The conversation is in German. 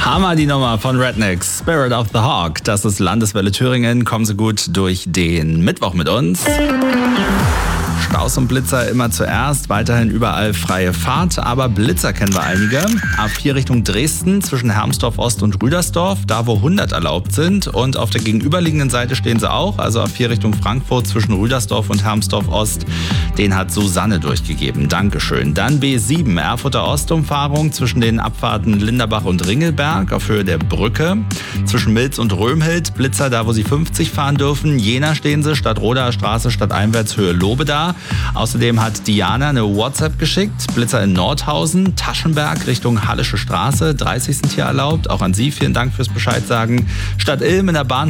Hammer die Nummer von Rednecks, Spirit of the Hawk. Das ist Landeswelle Thüringen. Kommen Sie gut durch den Mittwoch mit uns. Staus und Blitzer immer zuerst, weiterhin überall freie Fahrt, aber Blitzer kennen wir einige. A4 Richtung Dresden zwischen Hermsdorf Ost und Rüdersdorf, da wo 100 erlaubt sind, und auf der gegenüberliegenden Seite stehen sie auch, also A4 Richtung Frankfurt zwischen Rüdersdorf und Hermsdorf Ost, den hat Susanne durchgegeben, Dankeschön. Dann B7 Erfurter Ostumfahrung zwischen den Abfahrten Linderbach und Ringelberg auf Höhe der Brücke, zwischen Milz und Römhild, Blitzer da wo sie 50 fahren dürfen, Jena stehen sie, Stadtrodaer Straße stadteinwärts Höhe Lobeda. Außerdem hat Diana eine WhatsApp geschickt. Blitzer in Nordhausen, Taschenberg Richtung Hallische Straße, 30. hier erlaubt. Auch an Sie vielen Dank fürs Bescheid sagen. Stadt Ilm in der Bahn